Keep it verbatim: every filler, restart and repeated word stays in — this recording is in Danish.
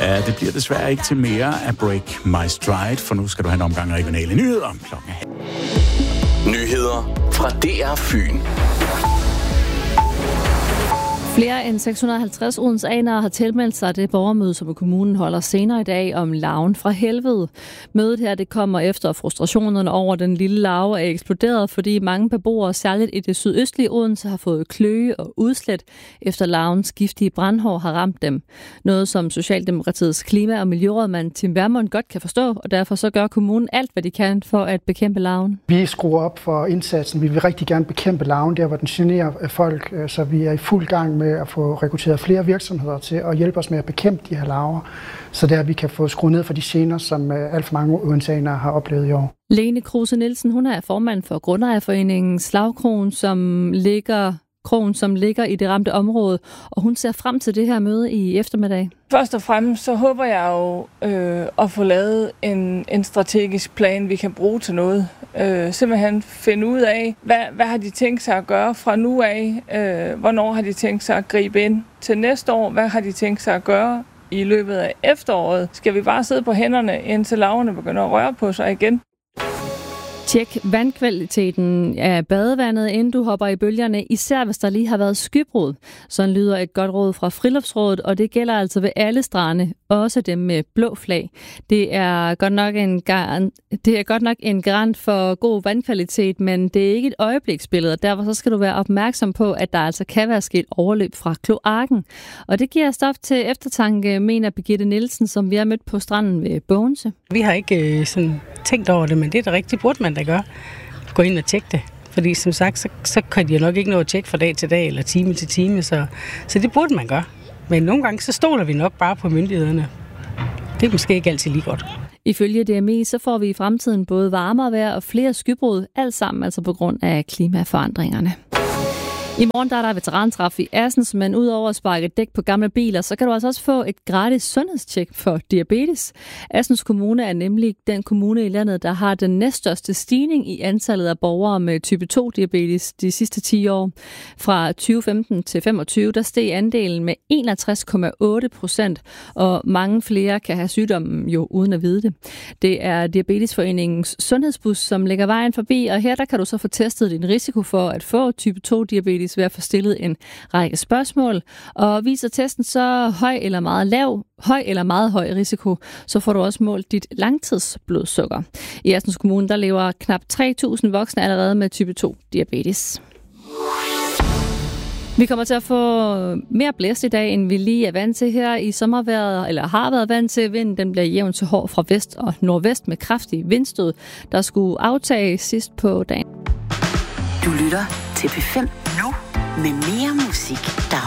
Ja, det bliver desværre ikke til mere af Break My Stride, for nu skal du have en omgang regionale nyheder om klokken. Nyheder fra D R Fyn. Flere end seks hundrede og halvtreds odenseanere har tilmeldt sig det borgermøde, som kommunen holder senere i dag om larven fra helvede. Mødet her det kommer efter frustrationerne over den lille larve er eksploderet, fordi mange beboere, særligt i det sydøstlige Odense, har fået kløe og udslæt, efter larvens giftige brandhår har ramt dem. Noget, som Socialdemokratiets klima- og miljørådmand Tim Vermund godt kan forstå, og derfor så gør kommunen alt, hvad de kan for at bekæmpe larven. Vi skruer op for indsatsen. Vi vil rigtig gerne bekæmpe larven der, hvor den generer folk, så vi er i fuld gang med at få rekrutteret flere virksomheder til at hjælpe os med at bekæmpe de her larver, så der vi kan få skruet ned for de gener, som alt for mange odenseanere har oplevet i år. Lene Kruse Nielsen, hun er formand for Grundejerforeningen Slagkrogen, som ligger krogen, som ligger i det ramte område, og hun ser frem til det her møde i eftermiddag. Først og fremmest så håber jeg jo øh, at få lavet en, en strategisk plan, vi kan bruge til noget. Øh, simpelthen finde ud af, hvad, hvad har de tænkt sig at gøre fra nu af? Øh, hvornår har de tænkt sig at gribe ind til næste år? Hvad har de tænkt sig at gøre i løbet af efteråret? Skal vi bare sidde på hænderne, indtil larverne begynder at røre på sig igen? Tjek vandkvaliteten af badevandet, inden du hopper i bølgerne, især hvis der lige har været skybrud. Sådan lyder et godt råd fra Friluftsrådet, og det gælder altså ved alle strande, også dem med blå flag. Det er godt nok en garant, det er godt nok en garant for god vandkvalitet, men det er ikke et øjebliksbillede, og derfor så skal du være opmærksom på, at der altså kan være sket overløb fra kloakken. Og det giver stof til eftertanke, mener Birgitte Nielsen, som vi har mødt på stranden ved Bogense. Vi har ikke øh, sådan tænkt over det, men det er da rigtigt, burde man da gøre. Gå ind og tjekke det. Fordi som sagt, så, så kan de jo nok ikke nå at tjekke fra dag til dag eller time til time, så, så det burde man gøre. Men nogle gange så stoler vi nok bare på myndighederne. Det er måske ikke altid lige godt. Ifølge D M I så får vi i fremtiden både varmere vejr og flere skybrud, alt sammen altså på grund af klimaforandringerne. I morgen der er der veterantræf i Assens, men udover at sparke dæk på gamle biler, så kan du altså også få et gratis sundhedstjek for diabetes. Assens Kommune er nemlig den kommune i landet, der har den næststørste stigning i antallet af borgere med type to diabetes de sidste ti år. Fra tyve femten til femogtyve, der steg andelen med enogtres komma otte procent, og mange flere kan have sygdommen jo uden at vide det. Det er Diabetesforeningens sundhedsbus, som lægger vejen forbi, og her der kan du så få testet din risiko for at få type to diabetes ved at få stillet en række spørgsmål, og viser testen så høj eller meget lav, høj eller meget høj risiko, så får du også målt dit langtidsblodsukker. I Assens Kommune der lever knap tre tusind voksne allerede med type to diabetes. Vi kommer til at få mere blæst i dag, end vi lige er vant til her i sommervejret, eller har været vant til. Vinden den bliver jævn til hård fra vest og nordvest med kraftig vindstød, der skulle aftage sidst på dagen. Du lytter til P fem nu med mere musik, der